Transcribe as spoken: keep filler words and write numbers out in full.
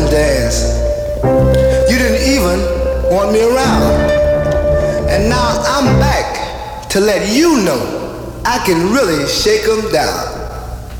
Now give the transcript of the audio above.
to dance. You didn't even want me around. And now I'm back to let you know I can really shake 'em down.